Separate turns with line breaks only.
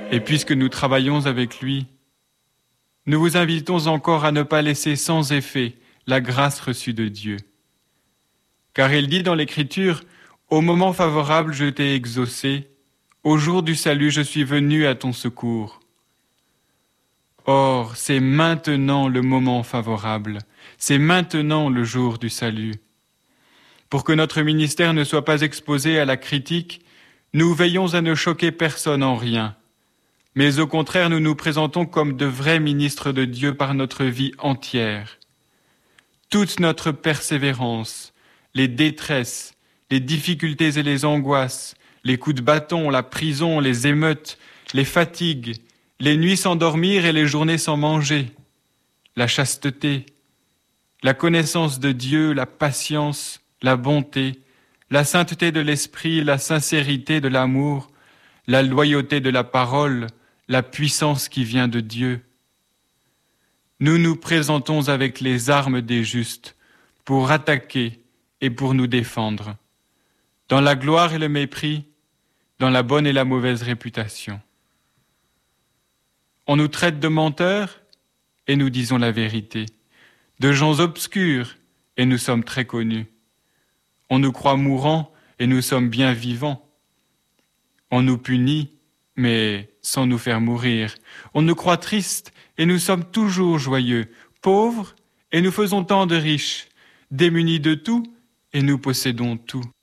Et puisque nous travaillons avec lui, nous vous invitons encore à ne pas laisser sans effet la grâce reçue de Dieu. Car il dit dans l'Écriture, « Au moment favorable, je t'ai exaucé, au jour du salut, je suis venu à ton secours. » Or, c'est maintenant le moment favorable, c'est maintenant le jour du salut. Pour que notre ministère ne soit pas exposé à la critique, nous veillons à ne choquer personne en rien. Mais au contraire, nous nous présentons comme de vrais ministres de Dieu par notre vie entière. Toute notre persévérance, les détresses, les difficultés et les angoisses, les coups de bâton, la prison, les émeutes, les fatigues, les nuits sans dormir et les journées sans manger, la chasteté, la connaissance de Dieu, la patience, la bonté, la sainteté de l'esprit, la sincérité de l'amour, la loyauté de la parole, la puissance qui vient de Dieu. Nous nous présentons avec les armes des justes pour attaquer et pour nous défendre, dans la gloire et le mépris, dans la bonne et la mauvaise réputation. On nous traite de menteurs et nous disons la vérité, de gens obscurs et nous sommes très connus. On nous croit mourants et nous sommes bien vivants. On nous punit, mais sans nous faire mourir. On nous croit tristes et nous sommes toujours joyeux, pauvres et nous faisons tant de riches, démunis de tout et nous possédons tout.